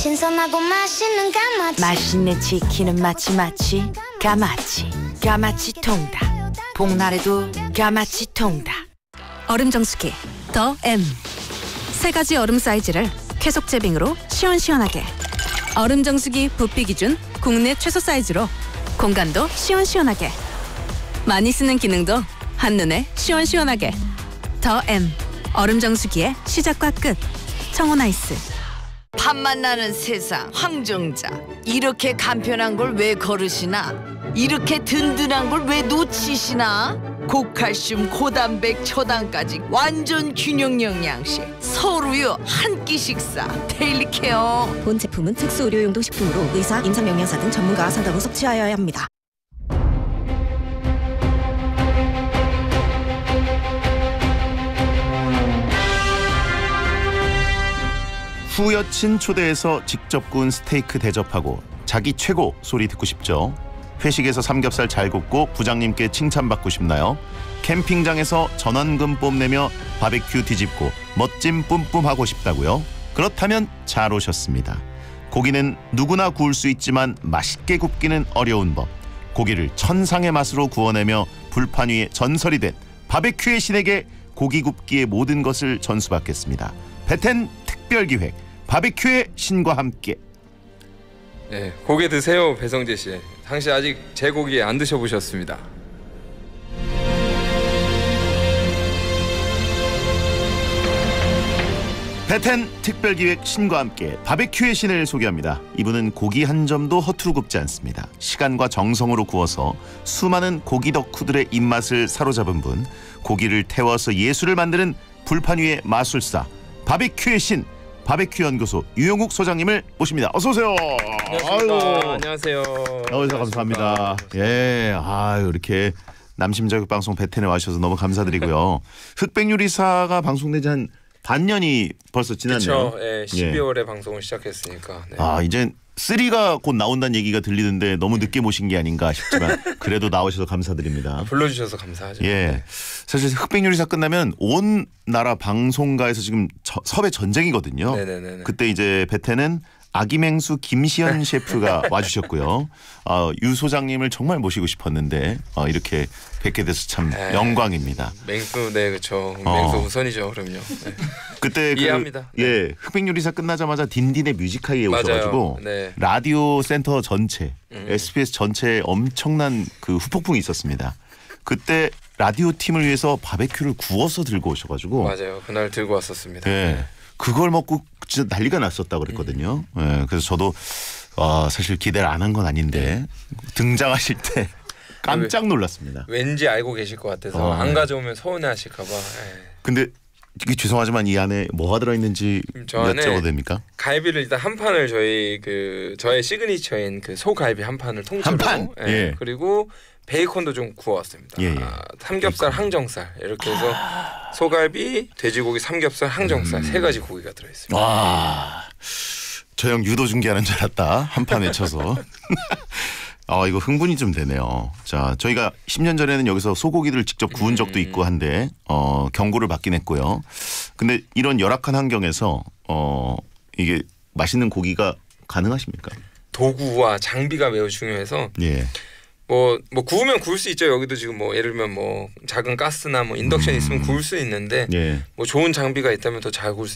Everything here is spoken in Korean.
신선하고 맛있는 까마치. 맛있는 치킨은 마치 까마치 통닭. 복날에도 까마치 통닭. 얼음 정수기 더 M. 세 가지 얼음 사이즈를 쾌속 제빙으로 시원시원하게. 얼음 정수기 부피 기준 국내 최소 사이즈로 공간도 시원시원하게. 많이 쓰는 기능도 한눈에 시원시원하게. 더 M. 얼음 정수기의 시작과 끝. 청혼아이스. 밥만 나는 세상 황정자. 이렇게 간편한 걸 왜 거르시나? 이렇게 든든한 걸 왜 놓치시나? 고칼슘, 고단백, 초당까지 완전 균형 영양식. 서로요 한 끼 식사. 데일리케어. 본 제품은 특수 의료용도 식품으로 의사, 임상영양사 등 전문가와 상담 후 섭취하여야 합니다. 후여친 초대해서 직접 구운 스테이크 대접하고 자기 최고 소리 듣고 싶죠? 회식에서 삼겹살 잘 굽고 부장님께 칭찬받고 싶나요? 캠핑장에서 전원금 뽐내며 바베큐 뒤집고 멋짐 뿜뿜 하고 싶다고요? 그렇다면 잘 오셨습니다. 고기는 누구나 구울 수 있지만 맛있게 굽기는 어려운 법. 고기를 천상의 맛으로 구워내며 불판 위에 전설이 된 바베큐의 신에게 고기 굽기의 모든 것을 전수받겠습니다. 베텐 특별기획 바베큐의 신과 함께. 네, 고기 드세요, 배성재 씨. 당신 아직 제 고기 안 드셔보셨습니다. 베텐 특별기획 신과 함께 바베큐의 신을 소개합니다. 이분은 고기 한 점도 허투루 굽지 않습니다. 시간과 정성으로 구워서 수많은 고기 덕후들의 입맛을 사로잡은 분, 고기를 태워서 예술을 만드는 불판 위의 마술사, 바베큐의 신, 바베큐 연구소 유영욱 소장님을 모십니다. 어서 오세요. 안녕하십니까. 안녕하세요. 나오셔서 감사합니다. 예, 이렇게 남심자극 방송 베텐에 와주셔서 너무 감사드리고요. 흑백요리사가 방송된 지 한 반년이 벌써 지났네요. 그렇죠. 예, 12월에 방송을 시작했으니까. 네. 이제 3가 곧 나온다는 얘기가 들리는데 너무 늦게 모신 게 아닌가 싶지만 그래도 나오셔서 감사드립니다. 불러주셔서 감사하죠. 예, 네. 사실 흑백요리사 끝나면 온 나라 방송가에서 지금 섭외 전쟁이거든요. 네네네. 그때 이제 베텐은 아기맹수 김시현 셰프가 와주셨고요. 유 소장님을 정말 모시고 싶었는데 이렇게 뵙게 돼서 참 영광입니다. 맹수, 네, 그렇죠. 맹수 우선이죠, 그럼요. 네. 그때 이해합니다. 예, 흑백요리사 끝나자마자 딘딘의 뮤직하이에 오셔가지고 네. 라디오 센터 전체, SBS 전체에 엄청난 그 후폭풍이 있었습니다. 그때 라디오 팀을 위해서 바베큐를 구워서 들고 오셔가지고 맞아요. 그날 들고 왔었습니다. 예, 그걸 먹고 진짜 난리가 났었다 그랬거든요. 예, 그래서 저도 사실 기대를 안 한 건 아닌데 등장하실 때 깜짝 놀랐습니다. 왠지 알고 계실 것 같아서 안 가져오면 서운해하실까 봐. 근데 이게 죄송하지만 이 안에 뭐가 들어있는지 여쭤봐도 됩니까? 갈비를 일단 한 판을 저의 시그니처인 그 소갈비 한 판을 통째로. 한 판? 예. 그리고 베이컨도 좀 구워왔습니다. 예. 삼겹살, 항정살 이렇게 해서 소갈비, 돼지고기, 삼겹살, 항정살 세 가지 고기가 들어있습니다. 와, 저 형 유도 중계하는 줄 알았다. 한 판 외쳐서. 이거 흥분이 좀 되네요. 자, 저희가 10년 전에는 여기서 소고기를 직접 구운 적도 있고 한데 경고를 받긴 했고요. 근데 이런 열악한 환경에서 이게 맛있는 고기가 가능하십니까? 도구와 장비가 매우 중요해서 예. 뭐 구우면 구울 수 있죠. 여기도 지금 뭐 예를 들면 뭐 작은 가스나 뭐 인덕션 있으면 구울 수 있는데 예. 뭐 좋은 장비가 있다면 더 잘 구울 수